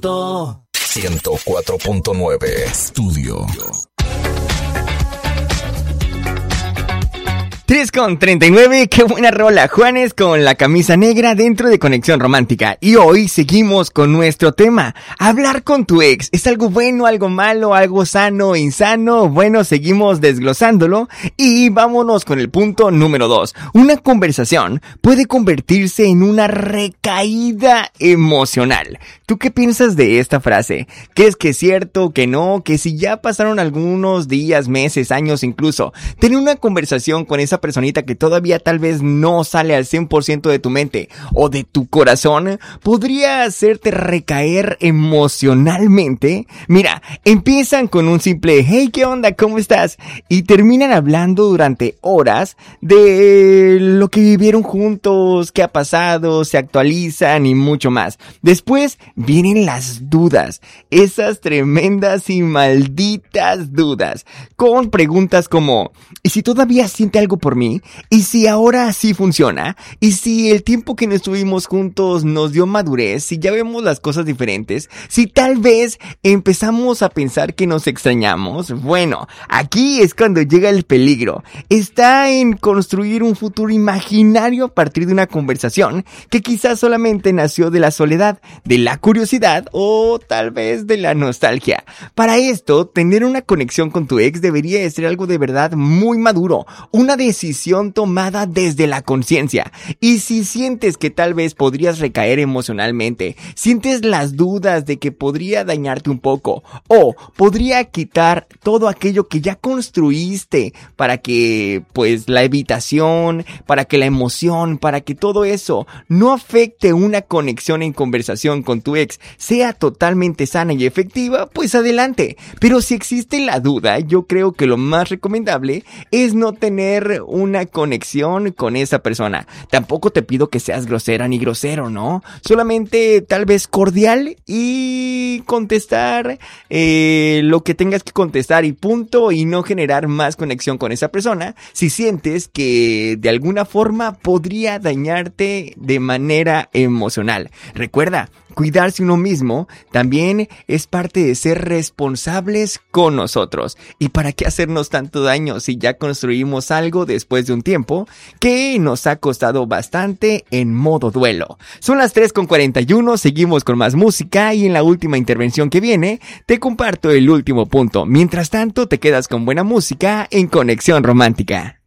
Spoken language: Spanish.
Todo 104.9 Estudio. 3:39, qué buena rola, Juanes con la camisa negra dentro de Conexión Romántica. Y hoy seguimos con nuestro tema, hablar con tu ex. ¿Es algo bueno, algo malo, algo sano, insano? Bueno, seguimos desglosándolo y vámonos con el punto número 2. Una conversación puede convertirse en una recaída emocional. ¿Tú qué piensas de esta frase? ¿Crees que es cierto, que no? Que si ya pasaron algunos días, meses, años incluso, tener una conversación con esa personita que todavía tal vez no sale al 100% de tu mente o de tu corazón, podría hacerte recaer emocionalmente. Mira, empiezan con un simple hey, ¿qué onda? ¿Cómo estás? Y terminan hablando durante horas de lo que vivieron juntos, qué ha pasado, se actualizan y mucho más. Después vienen las dudas, esas tremendas y malditas dudas, con preguntas como ¿y si todavía siente algo por mí? ¿Y si ahora sí funciona? ¿Y si el tiempo que no estuvimos juntos nos dio madurez? ¿Si ya vemos las cosas diferentes? ¿Si tal vez empezamos a pensar que nos extrañamos? Bueno, aquí es cuando llega el peligro. Está en construir un futuro imaginario a partir de una conversación que quizás solamente nació de la soledad, de la curiosidad o tal vez de la nostalgia. Para esto, tener una conexión con tu ex debería de ser algo de verdad muy maduro, una decisión tomada desde la conciencia. Y si sientes que tal vez podrías recaer emocionalmente, sientes las dudas de que podría dañarte un poco o podría quitar todo aquello que ya construiste para que pues la evitación, para que la emoción, para que todo eso no afecte una conexión en conversación con tu ex, sea totalmente sana y efectiva, pues adelante. Pero si existe la duda, yo creo que lo más recomendable es no tener una conexión con esa persona. Tampoco te pido que seas grosera ni grosero, ¿no? Solamente tal vez cordial y contestar lo que tengas que contestar y punto, y no generar más conexión con esa persona si sientes que de alguna forma podría dañarte de manera emocional. Recuerda, cuidarse uno mismo también es parte de ser responsables con nosotros. ¿Y para qué hacernos tanto daño si ya construimos algo después de un tiempo que nos ha costado bastante en modo duelo? Son las 3:41, seguimos con más música y en la última intervención que viene te comparto el último punto. Mientras tanto te quedas con buena música en Conexión Romántica.